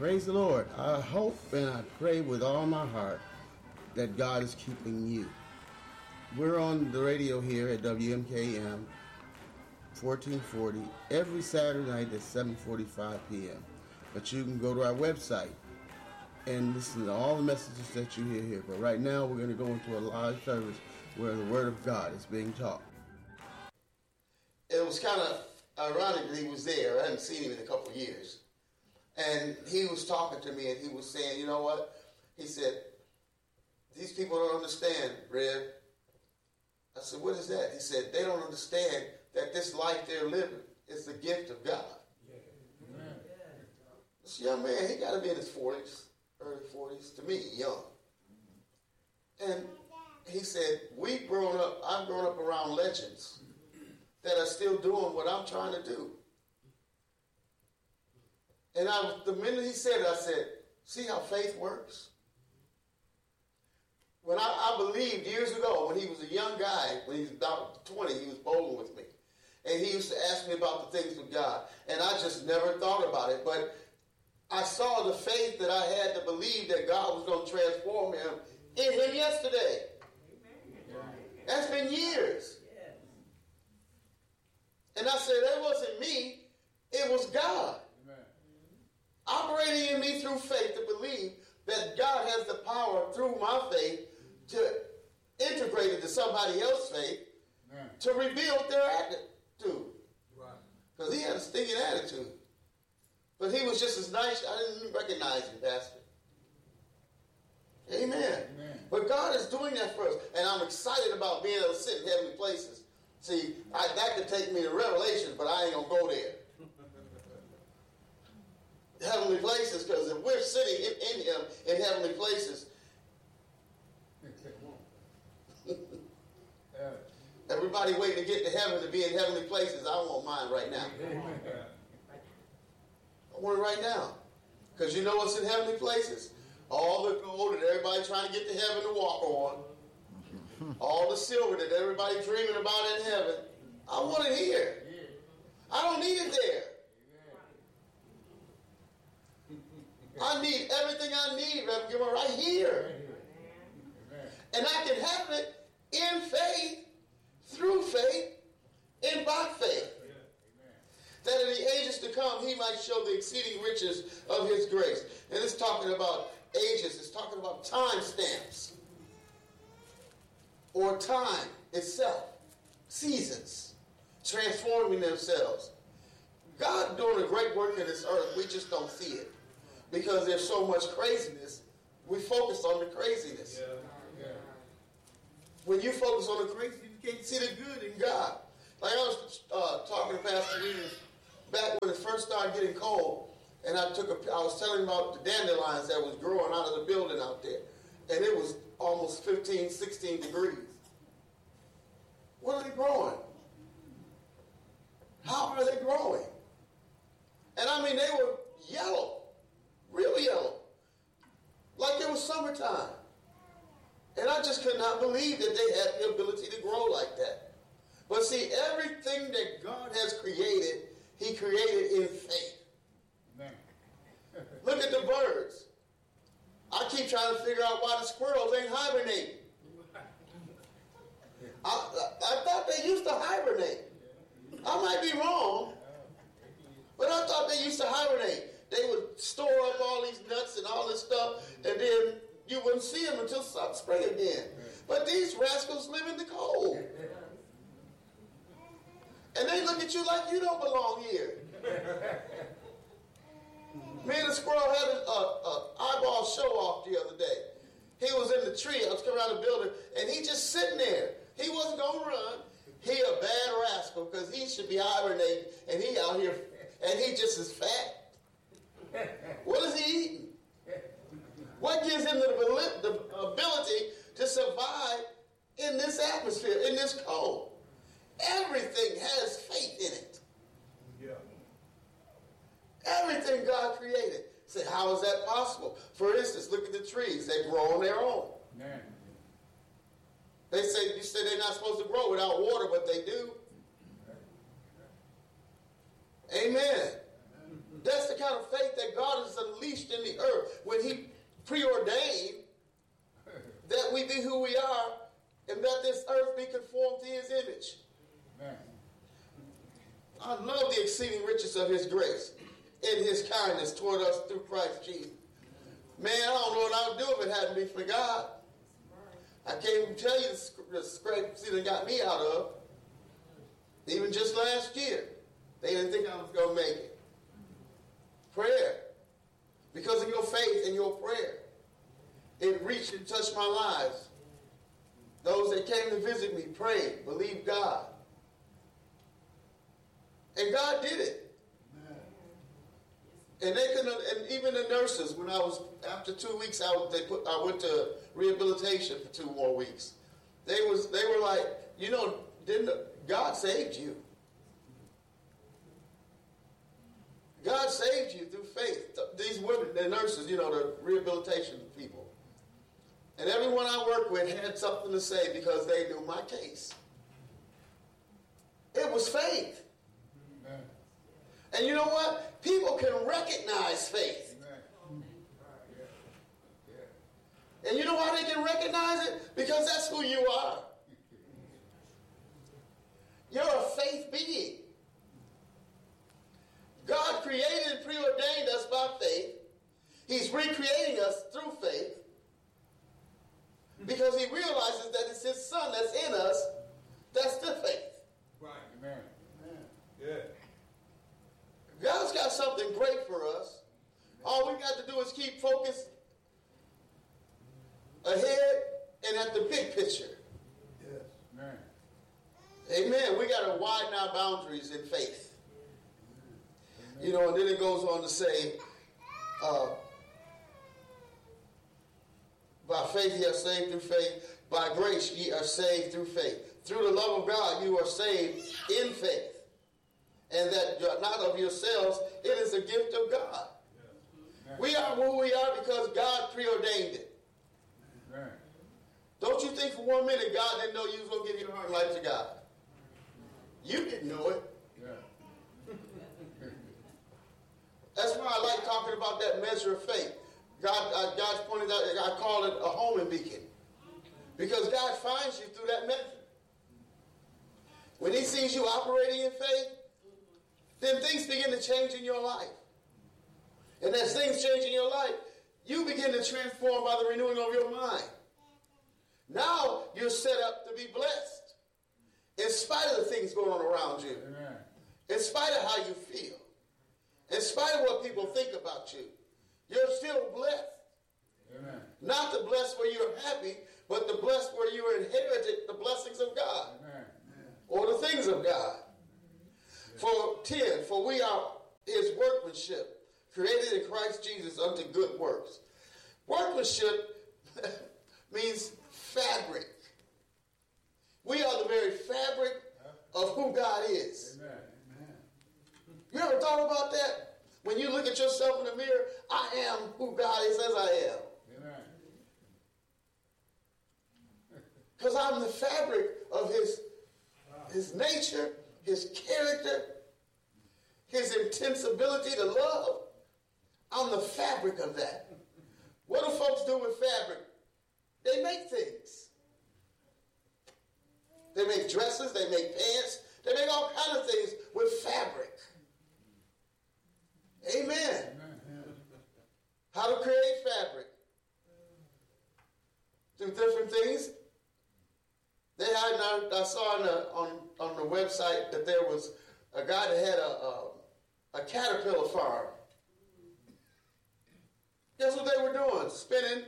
Praise the Lord. I hope and I pray with all my heart that God is keeping you. We're on the radio here at WMKM 1440 every Saturday night at 7:45 p.m. But you can go to our website and listen to all the messages that you hear here. But right now we're going to go into a live service where the Word of God is being taught. It was kind of ironic that he was there. I hadn't seen him in a couple of years. And he was talking to me and he was saying, you know what? He said, these people don't understand, Rev. I said, what is that? He said, they don't understand that this life they're living is the gift of God. Yeah. Amen. This young man, he got to be in his 40s, early 40s, to me, young. And he said, I've grown up around legends that are still doing what I'm trying to do. And the minute he said it, I said, see how faith works? When I believed years ago, when he was a young guy, when he was about 20, he was bowling with me. And he used to ask me about the things of God. And I just never thought about it. But I saw the faith that I had to believe that God was going to transform him in him yesterday. Amen. That's been years. Yes. And I said, that wasn't me. It was God. Amen. Operating in me through faith to believe that God has the power through my faith to integrate it to somebody else's faith. Amen. To rebuild their attitude. Right. Because he had a stinging attitude. But he was just as nice. I didn't even recognize him, Pastor. Amen. Amen. But God is doing that for us. And I'm excited about being able to sit in heavenly places. See, that could take me to Revelation, but I ain't going to go there. Heavenly places, because if we're sitting in him in heavenly places, everybody waiting to get to heaven to be in heavenly places, I want mine right now. I want it right now. Because you know what's in heavenly places? All the gold that everybody trying to get to heaven to walk on. All the silver that everybody dreaming about in heaven. I want it here. I don't need it there. I need everything I need, Reverend Gilmore, right here. And I can have it in faith, through faith, and by faith. That in the ages to come, he might show the exceeding riches of his grace. And it's talking about ages. It's talking about time stamps. Or time itself. Seasons. Transforming themselves. God doing a great work in this earth. We just don't see it. Because there's so much craziness. We focus on the craziness. Yeah. When you focus on the crazy, you can't see the good in God. Like I was talking to Pastor Williams back when it first started getting cold, and I was telling him about the dandelions that was growing out of the building out there, and it was almost 15, 16 degrees. What are they growing? How are they growing? And I mean, they were yellow, real yellow, like it was summertime. And I just could not believe that they had the ability to grow like that. But see, everything that God has created, he created in faith. Look at the birds. I keep trying to figure out why the squirrels ain't hibernating. I thought they used to hibernate. I might be wrong, but I thought they used to hibernate. They would store up all these nuts and all this stuff, and then you wouldn't see them until spring again. But these rascals live in the cold. And they look at you like you don't belong here. Me and the squirrel had an eyeball show off the other day. He was in the tree. I was coming out of the building, and he just sitting there. He wasn't going to run. He a bad rascal because he should be hibernating, and he out here, and he just is fat. What is he eating? What gives him the ability to survive in this atmosphere, in this cold? Everything has faith in it. Yeah. Everything God created. Say, how is that possible? For instance, look at the trees. They grow on their own. Man. You say they're not supposed to grow without water, but they do. Amen. That's the kind of faith faith that God has unleashed in the earth when he preordained that we be who we are and that this earth be conformed to his image. Amen. I love the exceeding riches of his grace and his kindness toward us through Christ Jesus. Man, I don't know what I would do if it hadn't been for God. I can't even tell you the scrapes he done got me out of. Even just last year, they didn't think I was going to make it. Prayer. Because of your faith and your prayer, it reached and touched my lives. Those that came to visit me prayed, believed God. And God did it. And they couldn't, and even the nurses, when I was, after 2 weeks, I went to rehabilitation for 2 more weeks. They were like, you know, God saved you. God saved you through faith. These women, the nurses, you know, the rehabilitation people. And everyone I worked with had something to say because they knew my case. It was faith. Amen. And you know what? People can recognize faith. Amen. And you know why they can recognize it? Because that's who you are. You're a faith being. God created and preordained us by faith. He's recreating us through faith because he realizes that it's his son that's in us. That's the faith. Right. Amen. Yeah. God's got something great for us. All we got to do is keep focused ahead and at the big picture. Yes. Amen. Amen. We got to widen our boundaries in faith. You know, and then it goes on to say, by faith ye are saved through faith. By grace ye are saved through faith. Through the love of God you are saved in faith. And that not of yourselves, it is a gift of God. Yes. We are who we are because God preordained it. Amen. Don't you think for 1 minute God didn't know you was going to give your heart and life to God? You didn't know it. Yeah. That's why I like talking about that measure of faith. God's pointed out, I call it a homing beacon. Because God finds you through that measure. When he sees you operating in faith, then things begin to change in your life. And as things change in your life, you begin to transform by the renewing of your mind. Now you're set up to be blessed. In spite of the things going on around you. Amen. In spite of how you feel. In spite of what people think about you. You're still blessed. Amen. Not the blessed where you're happy, but the blessed where you inherited the blessings of God. Amen. Or the things of God. For we are his workmanship, created in Christ Jesus unto good works. Workmanship means fabric. We are the very fabric of who God is. Amen. You ever thought about that? When you look at yourself in the mirror, I am who God says I am. Because I'm the fabric of his nature, his character, his intense ability to love. I'm the fabric of that. What do folks do with fabric? They make things. They make dresses, they make pants, they make all kinds of things with fabric. Amen. How to create fabric. Through different things. I saw on the website that there was a guy that had a caterpillar farm. Guess what they were doing? Spinning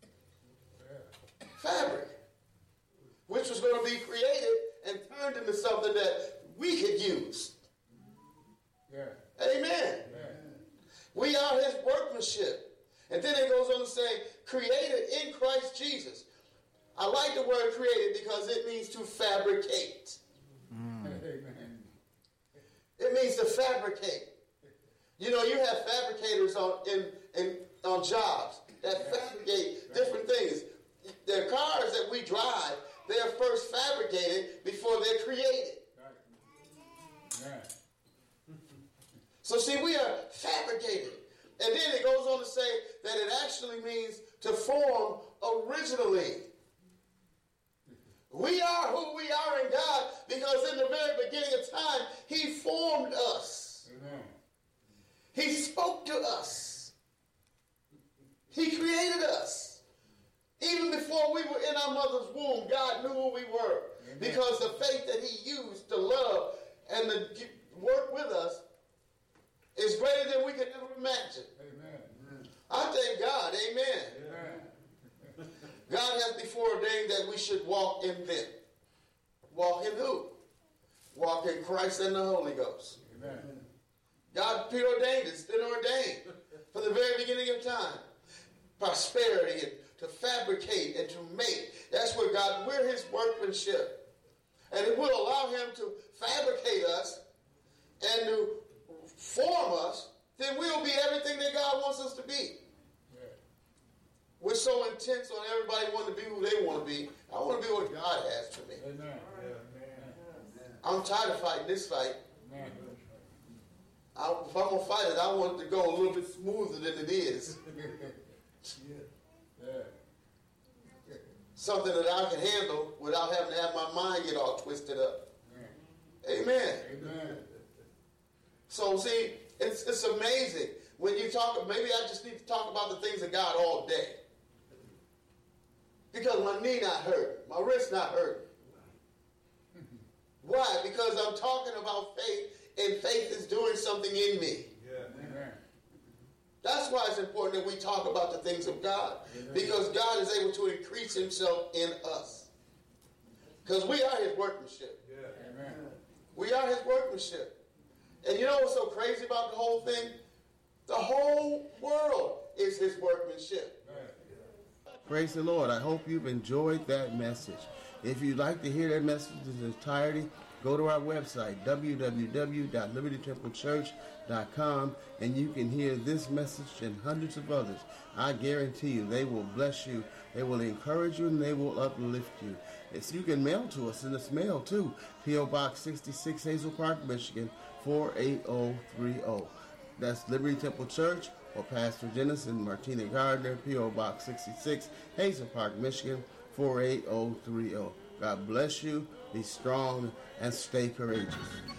fabric, which was going to be created and turned into something that we could use. Yeah. Amen. We are his workmanship. And then it goes on to say, created in Christ Jesus. I like the word created because it means to fabricate. Amen. It means to fabricate. You know, you have fabricators on jobs that fabricate different things. The cars that we drive, they're first fabricated before they're created. Yeah. So see, we are fabricated. And then it goes on to say that it actually means to form originally. We are who we are in God because in the very beginning of time, he formed us. Amen. He spoke to us. He created us. Even before we were in our mother's womb, God knew who we were. Amen. Because the faith that he used to love and to work with us is greater than we could ever imagine. Amen. I thank God. Amen. Amen. God has before ordained that we should walk in them. Walk in who? Walk in Christ and the Holy Ghost. Amen. God preordained it. It's been ordained from the very beginning of time. Prosperity and to fabricate and to make. That's where God, we're his workmanship. And if we'll allow him to fabricate us and to form us, then we'll be everything that God wants us to be. Yeah. We're so intense on everybody wanting to be who they want to be. I want to be what God has for me. Amen. I'm tired of fighting this fight. Amen. If I'm going to fight it, I want it to go a little bit smoother than it is. Yeah. Something that I can handle without having to have my mind get all twisted up. Amen. Amen. So see, it's amazing. When you talk, maybe I just need to talk about the things of God all day. Because my knee not hurting, my wrist not hurting. Why? Because I'm talking about faith, and faith is doing something in me. Amen. That's why it's important that we talk about the things of God. Amen. Because God is able to increase himself in us. Because we are his workmanship. Amen. We are his workmanship. And you know what's so crazy about the whole thing? The whole world is his workmanship. Praise the Lord. I hope you've enjoyed that message. If you'd like to hear that message in its entirety, go to our website, www.libertytemplechurch.com, and you can hear this message and hundreds of others. I guarantee you they will bless you, they will encourage you, and they will uplift you. You can mail to us in this mail too. P.O. Box 66, Hazel Park, Michigan, 48030. That's Liberty Temple Church or Pastor Dennis and Martina Gardner, P.O. Box 66, Hazel Park, Michigan, 48030. God bless you, be strong, and stay courageous.